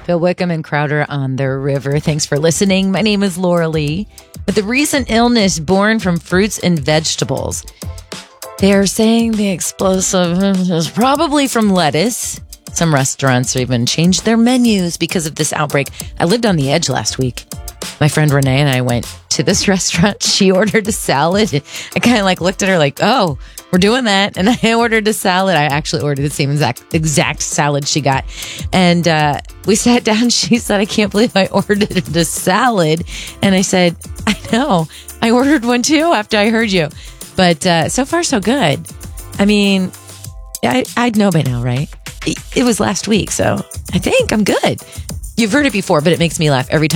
Bill Wickham and Crowder on the River. Thanks for listening. My name is Laura Lee. With the recent illness born from fruits and vegetables, they are saying the explosive is probably from lettuce. Some restaurants even changed their menus because of this outbreak. I lived on the edge last week. My friend Renee and I went to this restaurant. She ordered a salad. I kind of looked at her like, oh, we're doing that. And I ordered a salad. I actually ordered the same exact salad she got. And we sat down. She said, I can't believe I ordered a salad. And I said, I know. I ordered one too after I heard you. But so far, so good. I mean, I'd know by now, right? It was last week, so I think I'm good. You've heard it before, but it makes me laugh every time.